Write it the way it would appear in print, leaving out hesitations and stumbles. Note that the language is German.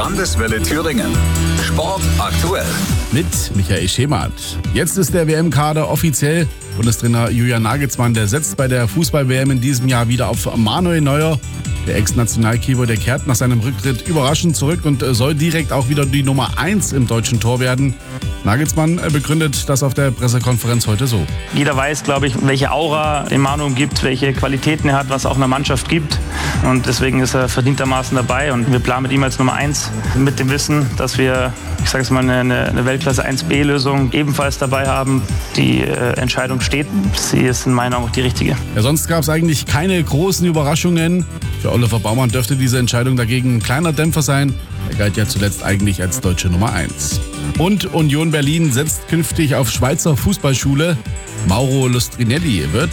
Landeswelle Thüringen. Sport aktuell. Mit Michael Schemert. Jetzt ist der WM-Kader offiziell. Bundestrainer Julian Nagelsmann, der setzt bei der Fußball-WM in diesem Jahr wieder auf Manuel Neuer. Der Ex-Nationalkeeper, der kehrt nach seinem Rücktritt überraschend zurück und soll direkt auch wieder die Nummer 1 im deutschen Tor werden. Nagelsmann begründet das auf der Pressekonferenz heute so. Jeder weiß, glaube ich, welche Aura den Manu umgibt, welche Qualitäten er hat, was auch einer Mannschaft gibt. Und deswegen ist er verdientermaßen dabei. Und wir planen mit ihm als Nummer 1 mit dem Wissen, dass wir, ich sage es mal, eine Weltklasse 1B-Lösung ebenfalls dabei haben. Die Entscheidung steht. Sie ist in meinen Augen auch die richtige. Ja, sonst gab es eigentlich keine großen Überraschungen. Für Oliver Baumann dürfte diese Entscheidung dagegen ein kleiner Dämpfer sein. Er galt ja zuletzt eigentlich als deutsche Nummer 1. Und Union Berlin setzt künftig auf Schweizer Fußballschule. Mauro Lustrinelli wird